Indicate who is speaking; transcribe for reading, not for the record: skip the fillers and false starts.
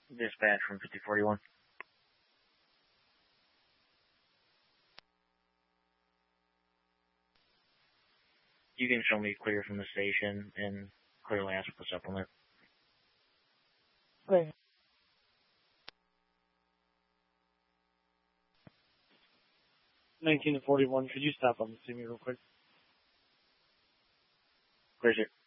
Speaker 1: Dispatch from 5041. You can show me clear from the station and clearly ask for the supplement.
Speaker 2: Okay. (19 to 41), could you stop on the see me real quick?
Speaker 1: Where's it?